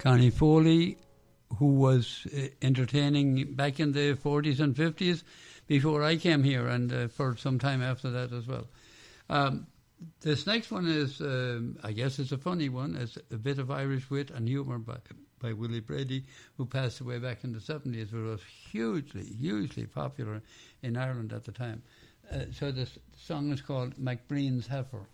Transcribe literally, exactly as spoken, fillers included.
Connie Foley, who was uh, entertaining back in the forties and fifties before I came here, and uh, for some time after that as well. Um, this next one is, um, I guess it's a funny one. It's a bit of Irish wit and humour by, by Willie Brady, who passed away back in the seventies, but was hugely, hugely popular in Ireland at the time. Uh, so this song is called MacBreen's Heifer.